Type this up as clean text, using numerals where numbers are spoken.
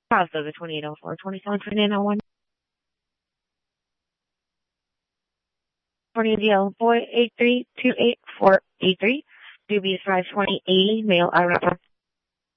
Pasta, the 2804, 272901. Morning deal, boy, 8328483. Doobie 520A, male, I refer.